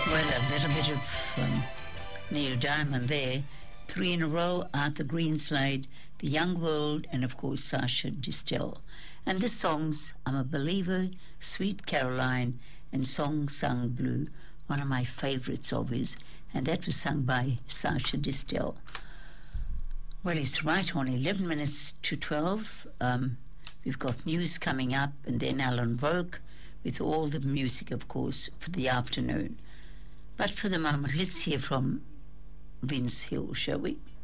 Well, a little bit of Neil Diamond there. 3 in a row, Arthur Greenslade, The Young World, and of course Sasha Distel. And the songs, I'm a Believer, Sweet Caroline, and Song Sung Blue, one of my favorites of his, and that was sung by Sasha Distel. Well, it's right on 11 minutes to 12. We've got news coming up, and then Alan Vogue with all the music, of course, for the afternoon. But for the moment, let's hear from Vince Hill, shall we?